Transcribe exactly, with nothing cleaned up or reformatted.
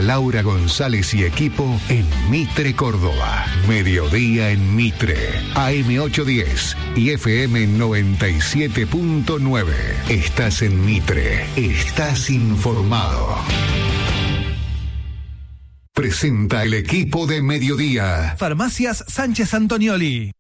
Laura González y equipo en Mitre, Córdoba. Mediodía en Mitre, A M ochocientos diez y F M noventa y siete punto nueve. Estás en Mitre, estás informado. Presenta el equipo de Mediodía. Farmacias Sánchez Antonioli.